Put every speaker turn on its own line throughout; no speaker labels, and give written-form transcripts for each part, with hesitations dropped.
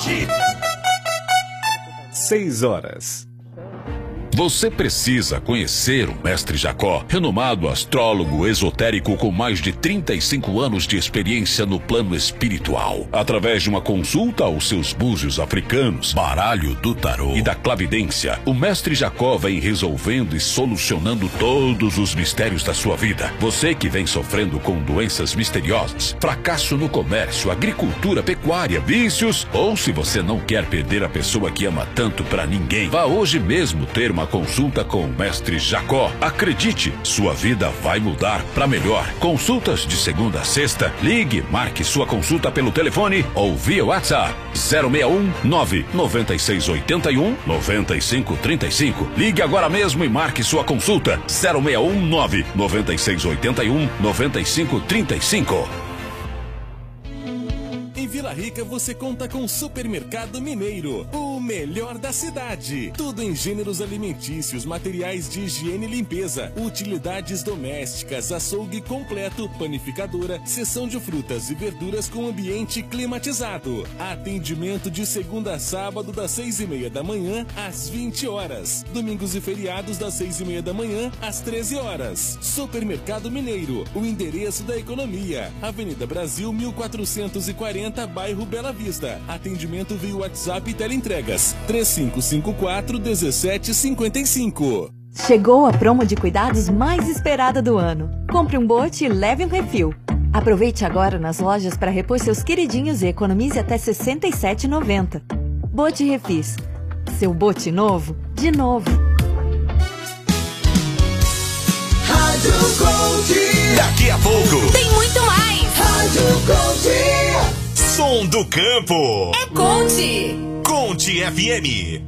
6 horas.
Você precisa conhecer o Mestre Jacó, renomado astrólogo esotérico com mais de 35 anos de experiência no plano espiritual. Através de uma consulta aos seus búzios africanos, baralho do tarô e da clavidência, o Mestre Jacó vem resolvendo e solucionando todos os mistérios da sua vida. Você que vem sofrendo com doenças misteriosas, fracasso no comércio, agricultura, pecuária, vícios, ou se você não quer perder a pessoa que ama tanto pra ninguém, vá hoje mesmo ter uma consulta com o Mestre Jacó. Acredite, sua vida vai mudar para melhor. Consultas de segunda a sexta. Ligue, marque sua consulta pelo telefone ou via WhatsApp 061 99681 9535. Ligue agora mesmo e marque sua consulta 061 99681 9535.
Em Vila Rica você conta com Supermercado Mineiro, o melhor da cidade. Tudo em gêneros alimentícios, materiais de higiene e limpeza, utilidades domésticas, açougue completo, panificadora, seção de frutas e verduras com ambiente climatizado. Atendimento de segunda a sábado das 6:30 da manhã às 20 horas. Domingos e feriados das 6:30 da manhã às 13 horas. Supermercado Mineiro, o endereço da economia. Avenida Brasil 1440, bairro Bela Vista. Atendimento via WhatsApp e teleentregas 3554-1755.
Chegou a promo de cuidados mais esperada do ano. Compre um bote e leve um refil. Aproveite agora nas lojas para repor seus queridinhos e economize até R$ 67,90. Bote Refis. Seu bote novo, de novo.
Rádio Gold.
Daqui a pouco
Tem muito mais. Rádio Gold.
Som do Campo.
É Conte.
Conte FM.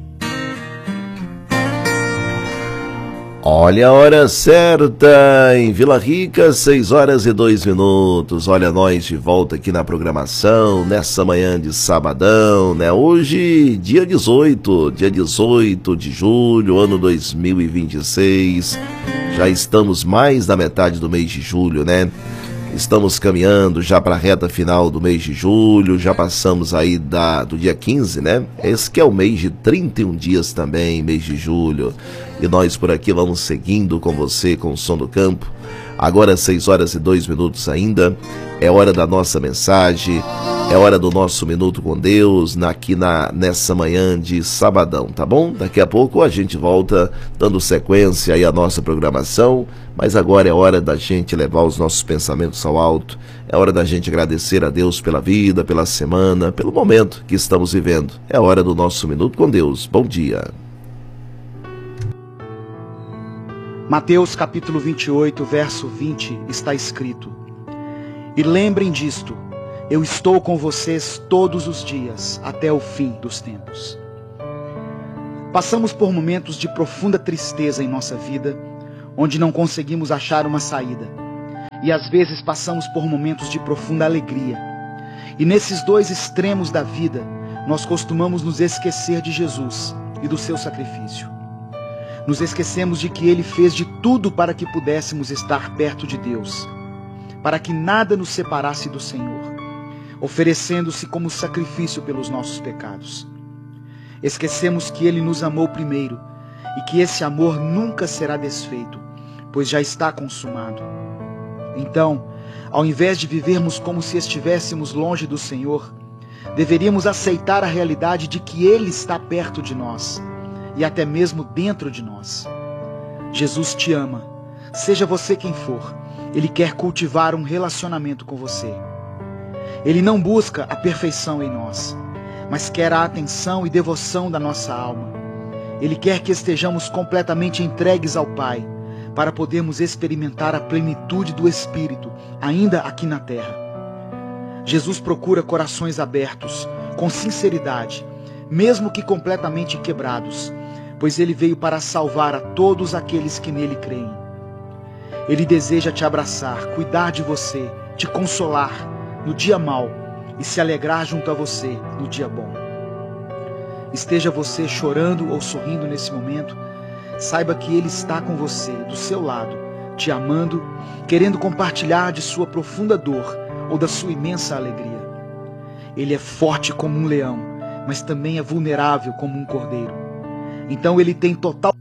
Olha a hora certa em Vila Rica, 6h02. Olha nós de volta aqui na programação, nessa manhã de sabadão, né? Hoje, dia 18 de julho, ano 2026. Já estamos mais da metade do mês de julho, né? Estamos caminhando já para a reta final do mês de julho, já passamos aí do dia 15, né? Esse que é o mês de 31 dias também, mês de julho. E nós por aqui vamos seguindo com você, com o Som do Campo. Agora 6h02 ainda, é hora da nossa mensagem, é hora do nosso Minuto com Deus, nessa manhã de sabadão, tá bom? Daqui a pouco a gente volta dando sequência aí à nossa programação, mas agora é hora da gente levar os nossos pensamentos ao alto, é hora da gente agradecer a Deus pela vida, pela semana, pelo momento que estamos vivendo. É hora do nosso Minuto com Deus. Bom dia.
Mateus capítulo 28, verso 20, está escrito: E lembrem disto, eu estou com vocês todos os dias, até o fim dos tempos. Passamos por momentos de profunda tristeza em nossa vida, onde não conseguimos achar uma saída. E às vezes passamos por momentos de profunda alegria. E nesses dois extremos da vida, nós costumamos nos esquecer de Jesus e do seu sacrifício. Nos esquecemos de que Ele fez de tudo para que pudéssemos estar perto de Deus, para que nada nos separasse do Senhor, oferecendo-se como sacrifício pelos nossos pecados. Esquecemos que Ele nos amou primeiro e que esse amor nunca será desfeito, pois já está consumado. Então, ao invés de vivermos como se estivéssemos longe do Senhor, deveríamos aceitar a realidade de que Ele está perto de nós e até mesmo dentro de nós. Jesus te ama, seja você quem for. Ele quer cultivar um relacionamento com você. Ele não busca a perfeição em nós, mas quer a atenção e devoção da nossa alma. Ele quer que estejamos completamente entregues ao Pai, para podermos experimentar a plenitude do Espírito, ainda aqui na terra. Jesus procura corações abertos, com sinceridade, mesmo que completamente quebrados, pois Ele veio para salvar a todos aqueles que nele creem. Ele deseja te abraçar, cuidar de você, te consolar no dia mau e se alegrar junto a você no dia bom. Esteja você chorando ou sorrindo nesse momento, saiba que Ele está com você, do seu lado, te amando, querendo compartilhar de sua profunda dor ou da sua imensa alegria. Ele é forte como um leão, mas também é vulnerável como um cordeiro. Então ele tem total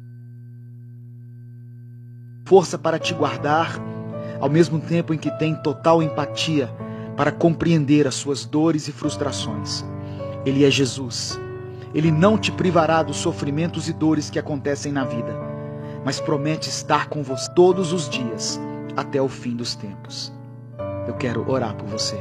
força para te guardar, ao mesmo tempo em que tem total empatia para compreender as suas dores e frustrações. Ele é Jesus. Ele não te privará dos sofrimentos e dores que acontecem na vida, mas promete estar com você todos os dias, até o fim dos tempos. Eu quero orar por você.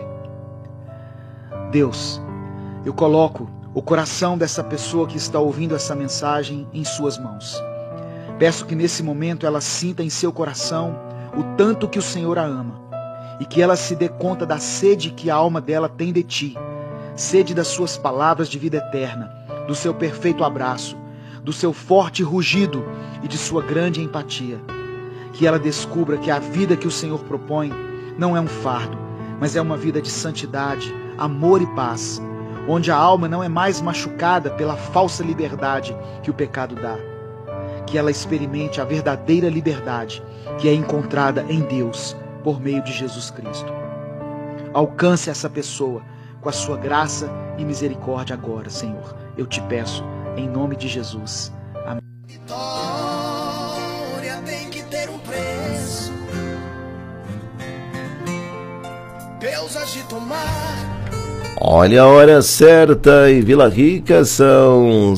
Deus, eu coloco o coração dessa pessoa que está ouvindo essa mensagem em suas mãos. Peço que nesse momento ela sinta em seu coração o tanto que o Senhor a ama e que ela se dê conta da sede que a alma dela tem de ti, sede das suas palavras de vida eterna, do seu perfeito abraço, do seu forte rugido e de sua grande empatia. Que ela descubra que a vida que o Senhor propõe não é um fardo, mas é uma vida de santidade, amor e paz, onde a alma não é mais machucada pela falsa liberdade que o pecado dá. Que ela experimente a verdadeira liberdade que é encontrada em Deus por meio de Jesus Cristo. Alcance essa pessoa com a sua graça e misericórdia agora, Senhor. Eu te peço, em nome de Jesus. Amém.
Vitória tem que ter um preço. Deus há de tomar.
Olha a hora certa em Vila Rica, são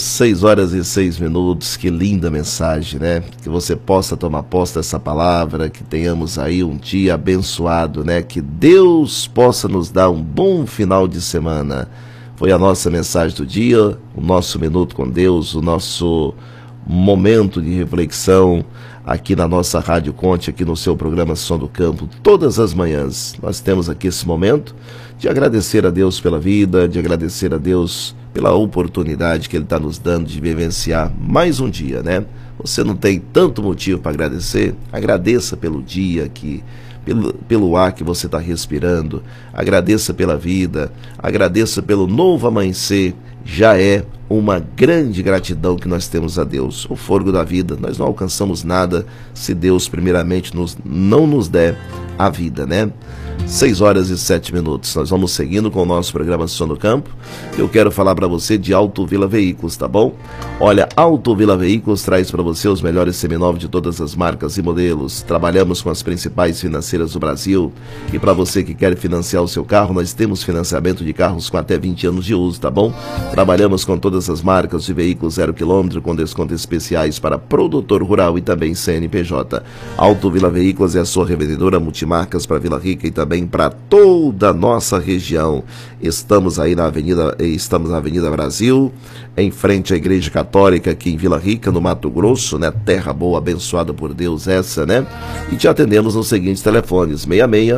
6h06. Que linda mensagem, né? Que você possa tomar posse dessa palavra, que tenhamos aí um dia abençoado, né? Que Deus possa nos dar um bom final de semana. Foi a nossa mensagem do dia, o nosso Minuto com Deus, o nosso momento de reflexão aqui na nossa Rádio Conte, aqui no seu programa Som do Campo, todas as manhãs. Nós temos aqui esse momento de agradecer a Deus pela vida, de agradecer a Deus pela oportunidade que Ele está nos dando de vivenciar mais um dia, né? Você não tem tanto motivo para agradecer? Agradeça pelo dia pelo ar que você está respirando, agradeça pela vida, agradeça pelo novo amanhecer. Já é uma grande gratidão que nós temos a Deus. O fôlego da vida, nós não alcançamos nada se Deus primeiramente não nos der a vida, né? 6h07. Nós vamos seguindo com o nosso programa Som do Campo. Eu quero falar para você de Auto Vila Veículos, tá bom? Olha, Auto Vila Veículos traz para você os melhores seminovos de todas as marcas e modelos. Trabalhamos com as principais financeiras do Brasil. E para você que quer financiar o seu carro, nós temos financiamento de carros com até 20 anos de uso, tá bom? Trabalhamos com todas as marcas de veículos 0 km, com descontos especiais para produtor rural e também CNPJ. Auto Vila Veículos é a sua revendedora multimarcas para Vila Rica e também para toda a nossa região. Estamos na Avenida Brasil, em frente à Igreja Católica aqui em Vila Rica, no Mato Grosso, né? Terra boa, abençoada por Deus essa, né? E te atendemos nos seguintes telefones: 66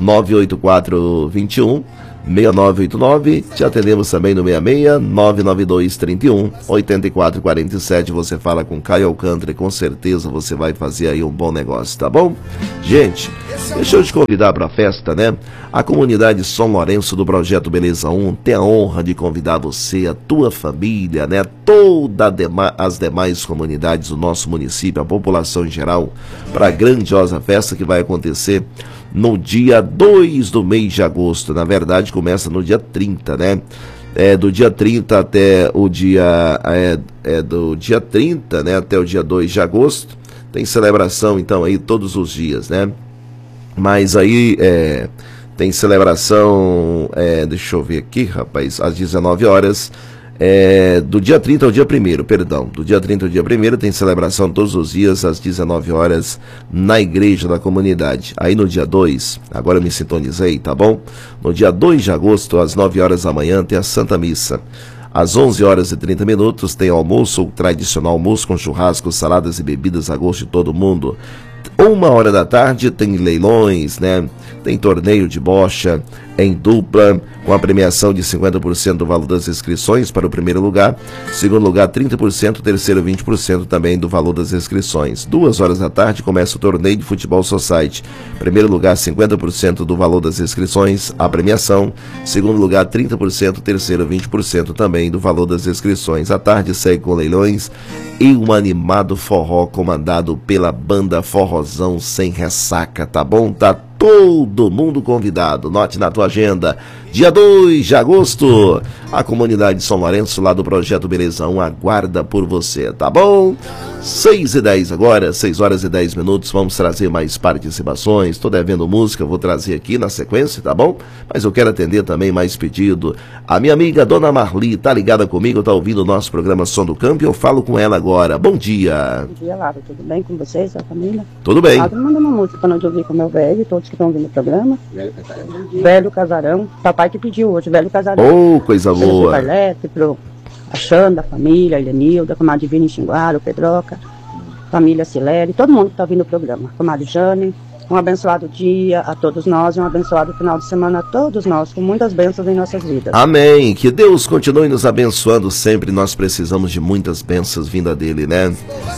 984 21 6989, te atendemos também no 66 992 31 8447. Você fala com Caio Alcântara e com certeza você vai fazer aí um bom negócio, tá bom? Gente, deixa eu te convidar para a festa, né? A comunidade São Lourenço do Projeto Beleza 1 tem a honra de convidar você, a tua família, né? Todas as demais comunidades do nosso município, a população em geral, para a grandiosa festa que vai acontecer no dia 2 do mês de agosto. Na verdade, começa no dia 30, né? Do dia 30 até o dia... do dia 30, né? Até o dia 2 de agosto. Tem celebração, então, aí todos os dias, né? Mas aí tem celebração... deixa eu ver aqui, rapaz. Às 19 horas... do dia 30 ao dia 1º, perdão. Do dia 30 ao dia 1º tem celebração todos os dias às 19 horas na igreja da comunidade. Aí no dia 2, agora eu me sintonizei, tá bom? No dia 2 de agosto, às 9 horas da manhã, tem a Santa Missa. Às 11h30 tem almoço, o tradicional almoço com churrasco, saladas e bebidas a gosto de todo mundo. 1h da tarde tem leilões, né? Tem torneio de bocha em dupla, com a premiação de 50% do valor das inscrições para o primeiro lugar, segundo lugar 30%, terceiro 20% também do valor das inscrições. 2h da tarde começa o torneio de futebol society. Primeiro lugar 50% do valor das inscrições, a premiação. Segundo lugar 30%, terceiro 20% também do valor das inscrições. À tarde segue com leilões e um animado forró comandado pela banda Forrozão Sem Ressaca, tá bom? Tá todo mundo convidado. Note na tua agenda, dia 2 de agosto. A comunidade de São Lourenço, lá do Projeto Beleza 1, aguarda por você, tá bom? 6h10 agora, 6h10. Vamos trazer mais participações. Tô devendo música, vou trazer aqui na sequência, tá bom? Mas eu quero atender também mais pedido. A minha amiga Dona Marli tá ligada comigo, tá ouvindo o nosso programa Som do Campo e eu falo com ela agora. Bom dia.
Bom dia, Lara. Tudo bem com vocês, a família?
Tudo bem.
Lara, manda uma música pra nós ouvir com o meu velho, todos que estão ouvindo o programa. Velho Casarão. Papai que pediu hoje, Velho Casarão.
Oh, coisa boa.
Pro a Xanda, a família, a Elenilda, a comadre Vini Xinguara, o Pedroca, família Silene, todo mundo que está ouvindo o programa. Comadre Jane, um abençoado dia a todos nós e um abençoado final de semana a todos nós, com muitas bênçãos em nossas vidas.
Amém. Que Deus continue nos abençoando sempre. Nós precisamos de muitas bênçãos vinda dele, né?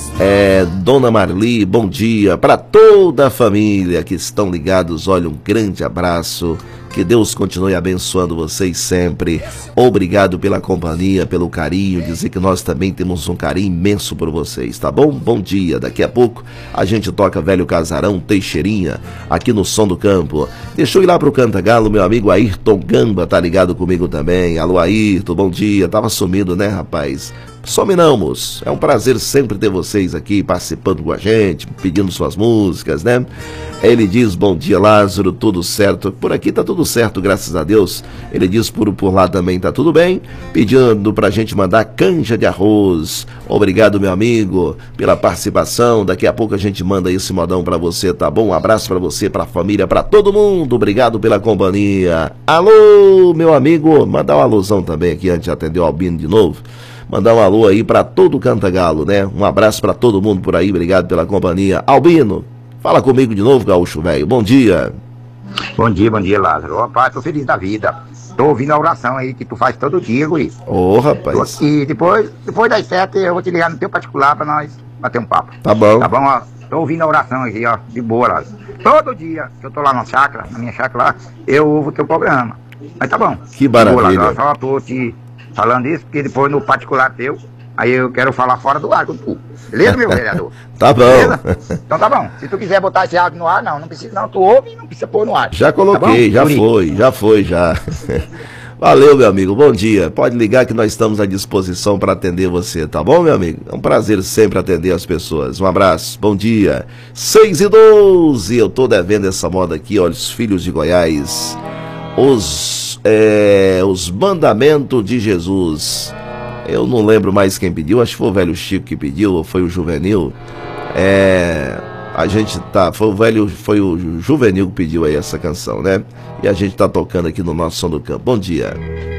Dona Marli, bom dia para toda a família que estão ligados. Olha, um grande abraço. Que Deus continue abençoando vocês sempre. Obrigado pela companhia, pelo carinho. Dizer que nós também temos um carinho imenso por vocês, tá bom? Bom dia. Daqui a pouco a gente toca Velho Casarão, Teixeirinha, aqui no Som do Campo. Deixa eu ir lá pro Cantagalo, meu amigo Ayrton Gamba tá ligado comigo também. Alô, Ayrton, bom dia. Tava sumido, né, rapaz? Sominamos. É um prazer sempre ter vocês aqui participando com a gente, pedindo suas músicas, né? Ele diz, bom dia, Lázaro, tudo certo? Por aqui tá tudo certo, graças a Deus. Ele diz, por lá também tá tudo bem, pedindo pra gente mandar canja de arroz. Obrigado, meu amigo, pela participação. Daqui a pouco a gente manda esse modão pra você, tá bom? Um abraço pra você, pra família, pra todo mundo. Obrigado pela companhia. Alô, meu amigo, mandar uma alusão também aqui antes de atender o Albino de novo. Mandar um alô aí pra todo o Cantagalo, né? Um abraço pra todo mundo por aí, obrigado pela companhia. Albino, fala comigo de novo, gaúcho velho. Bom dia.
Bom dia, Lázaro. Ó, pai, tô feliz da vida. Tô ouvindo a oração aí que tu faz todo dia, guri.
Ô, rapaz.
E depois das 7 eu vou te ligar no teu particular pra nós bater um papo.
Tá bom.
Tá bom, ó. Tô ouvindo a oração aqui, ó, de boa, Lázaro. Todo dia que eu tô lá na chácara, na minha chácara lá, eu ouvo o teu programa. Mas tá bom.
Que maravilha.
Boa, Lázaro. Só tô te falando isso, porque depois no particular teu, aí eu quero falar fora do ar com tu. Beleza, meu vereador?
Tá bom.
Beleza? Então tá bom. Se tu quiser botar esse áudio no ar, não precisa não. Tu ouve e não precisa pôr no ar.
Já coloquei,
tá
já foi. Valeu, meu amigo, bom dia. Pode ligar que nós estamos à disposição para atender você, tá bom, meu amigo? É um prazer sempre atender as pessoas. Um abraço, bom dia. 6h12, eu tô devendo essa moda aqui, olha, os filhos de Goiás. Os mandamentos de Jesus. Eu não lembro mais quem pediu, acho que foi o velho Chico que pediu, ou foi o Juvenil. A gente tá, foi o Juvenil que pediu aí essa canção, né? E a gente tá tocando aqui no nosso Som do Campo. Bom dia.